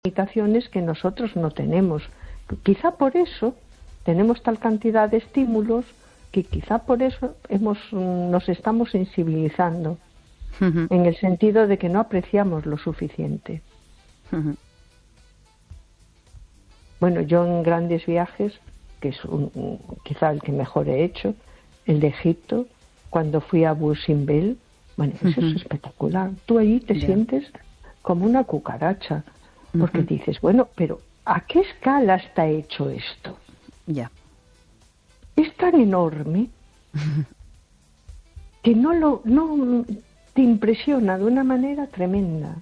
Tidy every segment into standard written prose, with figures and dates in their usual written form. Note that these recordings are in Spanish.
limitaciones que nosotros no tenemos. Quizá por eso tenemos tal cantidad de estímulos que quizá por eso nos estamos sensibilizando, en el sentido de que no apreciamos lo suficiente. Bueno, yo en grandes viajes, que es quizá el que mejor he hecho, el de Egipto, cuando fui a Abu Simbel, bueno, eso es espectacular. Tú allí te sientes como una cucaracha, porque dices, bueno, pero ¿a qué escala está hecho esto? Ya. Es tan enorme que no te impresiona de una manera tremenda.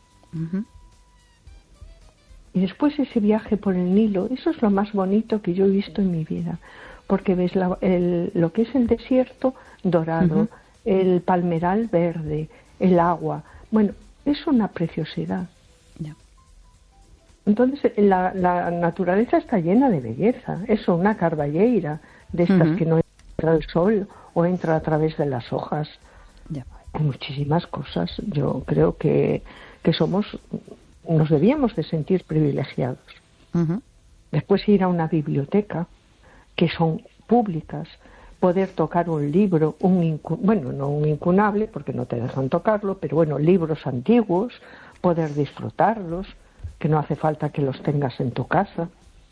Y después ese viaje por el Nilo, eso es lo más bonito que yo he visto en mi vida, porque ves lo que es el desierto dorado, el palmeral verde, el agua. Bueno, es una preciosidad. Ya. Entonces la naturaleza está llena de belleza. Eso, una carballeira de estas que no entra el sol o entra a través de las hojas. Ya. Hay muchísimas cosas. Yo creo que nos debíamos de sentir privilegiados. Después ir a una biblioteca, que son públicas, poder tocar un libro, no un incunable, porque no te dejan tocarlo, pero bueno, libros antiguos, poder disfrutarlos, que no hace falta que los tengas en tu casa.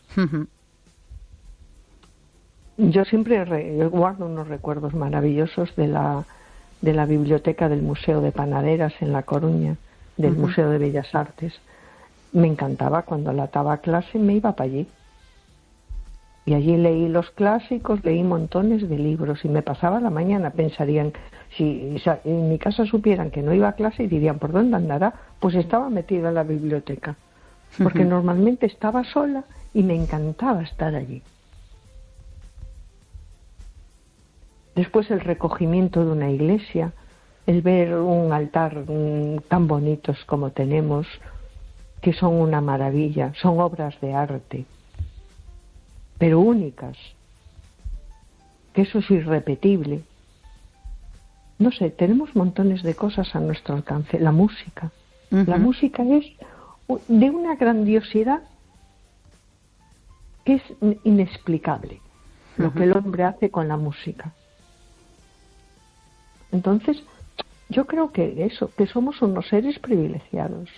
Yo siempre guardo unos recuerdos maravillosos de la biblioteca del Museo de Panaderas en La Coruña, del Museo de Bellas Artes. Me encantaba cuando lataba clase, me iba para allí. Y allí leí los clásicos, leí montones de libros y me pasaba la mañana. Pensarían, si en mi casa supieran que no iba a clase y dirían, ¿por dónde andará? Pues estaba metida en la biblioteca, porque normalmente estaba sola y me encantaba estar allí. Después el recogimiento de una iglesia, el ver un altar tan bonitos como tenemos, que son una maravilla, son obras de arte, pero únicas, que eso es irrepetible. No sé, tenemos montones de cosas a nuestro alcance. La música. La música es de una grandiosidad que es inexplicable, lo que el hombre hace con la música. Entonces, yo creo que somos unos seres privilegiados.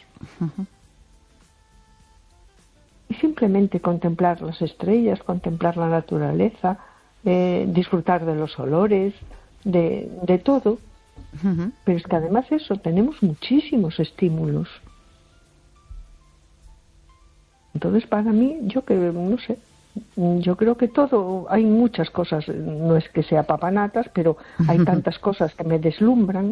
Y simplemente contemplar las estrellas, contemplar la naturaleza, disfrutar de los olores, de todo. Pero es que además tenemos muchísimos estímulos. Entonces, para mí, yo creo que todo, hay muchas cosas, no es que sea papanatas, pero hay tantas cosas que me deslumbran.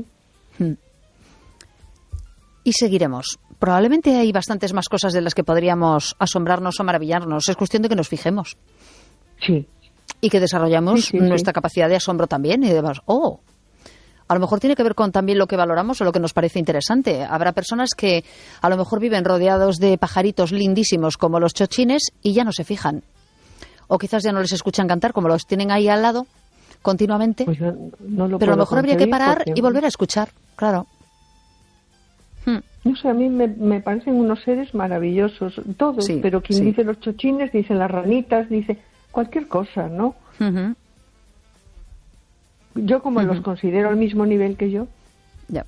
Y seguiremos. Probablemente hay bastantes más cosas de las que podríamos asombrarnos o maravillarnos. Es cuestión de que nos fijemos. Sí. Y que desarrollamos nuestra capacidad de asombro también. Y demás, a lo mejor tiene que ver con también lo que valoramos o lo que nos parece interesante. Habrá personas que a lo mejor viven rodeados de pajaritos lindísimos como los chochines y ya no se fijan. O quizás ya no les escuchan cantar como los tienen ahí al lado continuamente. Pues yo no lo pero a lo mejor habría que parar porque... y volver a escuchar, claro. No sé, a mí me parecen unos seres maravillosos, todos, pero quien dice los chochines, dice las ranitas, dice cualquier cosa, ¿no? Yo como los considero al mismo nivel que yo, ya.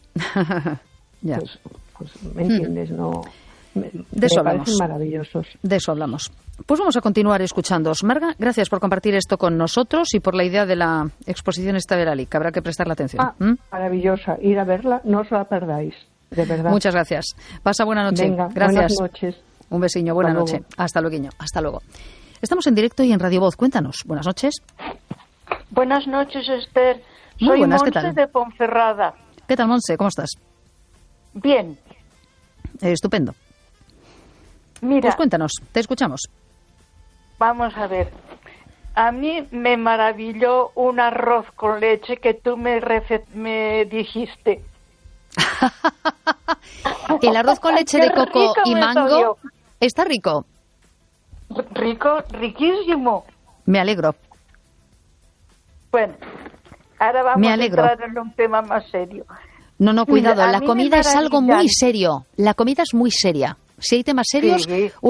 pues ¿me entiendes? No, me parecen maravillosos. De eso hablamos. Pues vamos a continuar escuchándoos. Marga, gracias por compartir esto con nosotros y por la idea de la exposición esta Verali, que habrá que prestarle atención. Maravillosa, ir a verla, no os la perdáis. De verdad. Muchas gracias. Pasa buena noche. Venga, gracias. Buenas noches. Un besiño, buena noche. Hasta luego. Hasta luego. Estamos en directo y en Radio Voz. Cuéntanos. Buenas noches. Buenas noches, Esther. Muy Soy buenas, Monse, ¿qué tal? de Ponferrada. ¿Qué tal, Monse? ¿Cómo estás? Bien. Estupendo. Mira, pues cuéntanos. Te escuchamos. Vamos a ver. A mí me maravilló un arroz con leche que tú me dijiste. El arroz con leche de coco y mango está rico. Rico, riquísimo. Me alegro. Bueno, ahora vamos a entrar en un tema más serio. No, cuidado. Mira, la comida es algo muy serio. La comida es muy seria. Si hay temas serios, Sí.